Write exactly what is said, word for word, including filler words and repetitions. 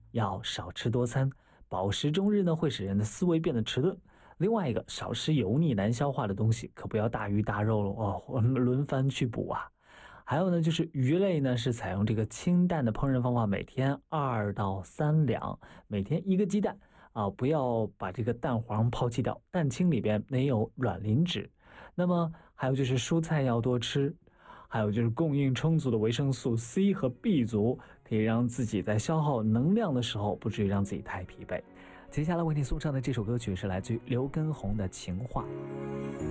要少吃多餐，饱食终日呢会使人的思维变得迟钝。另外一个，少吃油腻难消化的东西，可不要大鱼大肉了哦，轮番去补啊。还有呢，就是鱼类呢是采用这个清淡的烹饪方法，每天二到三两，每天一个鸡蛋啊，不要把这个蛋黄抛弃掉，蛋清里边没有卵磷脂。那么还有就是蔬菜要多吃，还有就是供应充足的维生素 C 和 B 族，可以让自己在消耗能量的时候不至于让自己太疲惫。接下来为你送上的这首歌曲是来自于刘畊宏的《情话》。